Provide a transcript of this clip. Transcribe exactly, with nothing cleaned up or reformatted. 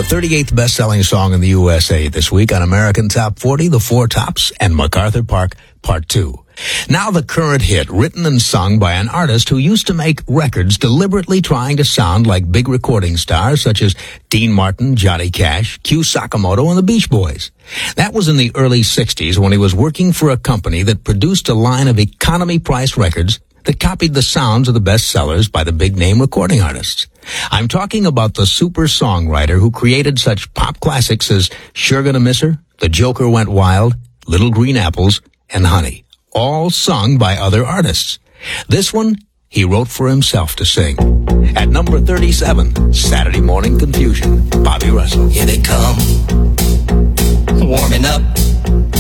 The thirty-eighth best-selling song in the U S A this week on American Top forty, The Four Tops, and MacArthur Park, Part two. Now the current hit, written and sung by an artist who used to make records deliberately trying to sound like big recording stars such as Dean Martin, Johnny Cash, Q Sakamoto, and the Beach Boys. That was in the early sixties when he was working for a company that produced a line of economy-priced records that copied the sounds of the best sellers by the big-name recording artists. I'm talking about the super songwriter who created such pop classics as Sure Gonna Miss Her, The Joker Went Wild, Little Green Apples, and Honey, all sung by other artists. This one, he wrote for himself to sing. At number thirty-seven, Saturday Morning Confusion, Bobby Russell. Here they come, warming up.